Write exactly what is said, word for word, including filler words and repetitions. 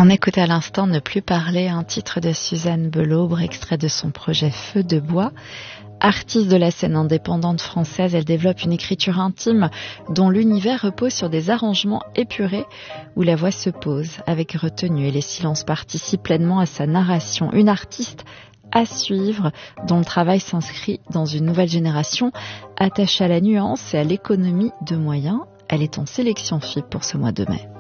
On écoute à l'instant Ne plus parler, un titre de Suzanne Belaubre, extrait de son projet Feu de bois. Artiste de la scène indépendante française, elle développe une écriture intime dont l'univers repose sur des arrangements épurés où la voix se pose avec retenue et les silences participent pleinement à sa narration. Une artiste à suivre, dont le travail s'inscrit dans une nouvelle génération attachée à la nuance et à l'économie de moyens. Elle est en sélection F I P pour ce mois de mai.